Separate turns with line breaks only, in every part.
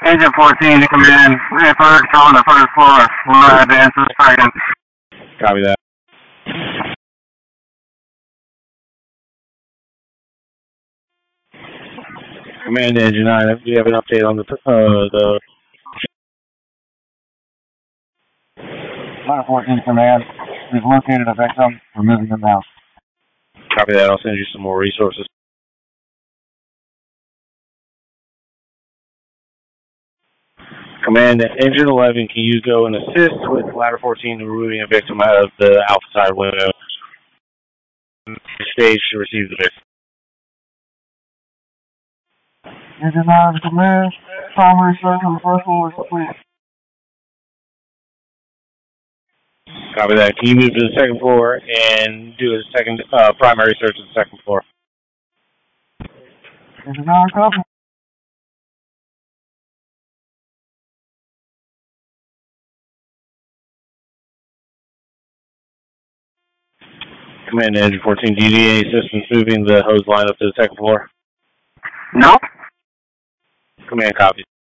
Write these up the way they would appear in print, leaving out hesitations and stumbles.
Agent 14 to command. Fire control on the first floor. We'll advance to the second.
Copy that. Command Engine 9, do you have an update on the
Ladder 14 command. We've located a victim. We're moving them now.
Copy that. I'll send you some more resources. Command Engine 11, can you go and assist with Ladder 14 in removing a victim out of the Alpha side window? Stage to receive the victim.
Engine 9 command. Primary search on the first floor is complete.
Copy that. Can you move to the second floor and do a second primary search of the second floor?
Engine 9 copy.
Command Engine 14, do you need any assistance moving the hose line up to the second floor?
Nope.
Command copy.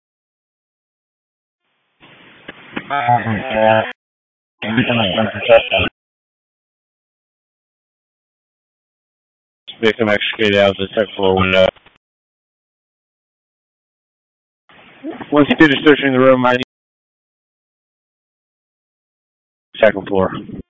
Victim extricated out of the second floor window. Once you finish searching the room, I need second floor.